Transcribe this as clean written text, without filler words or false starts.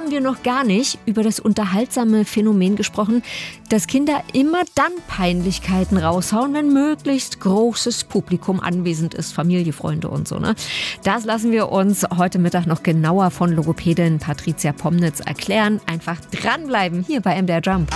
haben wir noch gar nicht über das unterhaltsame Phänomen gesprochen, dass Kinder immer dann Peinlichkeiten raushauen, wenn möglichst großes Publikum anwesend ist, Familie, Freunde und so, ne? Das lassen wir uns heute Mittag noch genauer von Logopädin Patricia Pomnitz erklären. Einfach dranbleiben hier bei MDR Jump.